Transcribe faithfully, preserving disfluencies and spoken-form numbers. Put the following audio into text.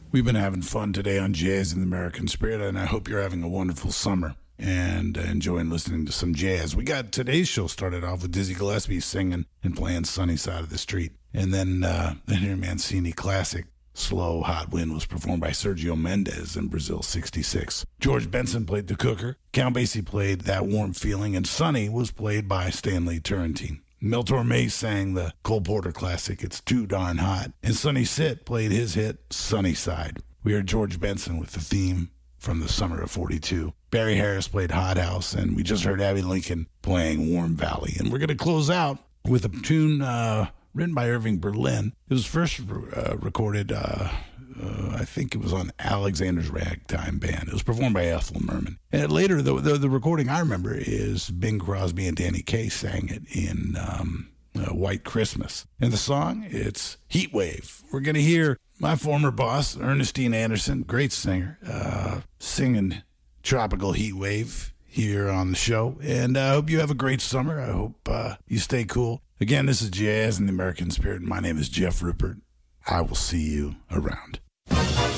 We've been having fun today on Jazz in the American Spirit, and I hope you're having a wonderful summer and uh, enjoying listening to some jazz. We got today's show started off with Dizzy Gillespie singing and playing Sunny Side of the Street. And then uh, the Henry Mancini classic, Slow Hot Wind, was performed by Sergio Mendes in Brazil sixty-six. George Benson played the Cooker. Count Basie played That Warm Feeling, and Sunny was played by Stanley Turrentine. Mel Torme sang the Cole Porter classic, It's Too Darn Hot. And Sonny Sitt played his hit, Sunny Side. We heard George Benson with the theme from the summer of forty-two. Barry Harris played Hot House, and we just heard Abbey Lincoln playing Warm Valley. And we're going to close out with a tune uh, written by Irving Berlin. It was first uh, recorded, uh, uh, I think it was on Alexander's Ragtime Band. It was performed by Ethel Merman. And later, the, the, the recording I remember is Bing Crosby and Danny Kaye sang it in um, uh, White Christmas. And the song, it's Heat Wave. We're going to hear my former boss, Ernestine Anderson, great singer, uh, singing Tropical Heat Wave here on the show. And I hope you have a great summer. I hope uh, you stay cool. Again, this is Jazz in the American Spirit. My name is Jeff Rupert. I will see you around.